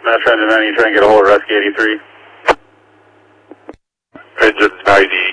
Mass Transit 90, trying to get a hold of Rescue 83. Engines 90.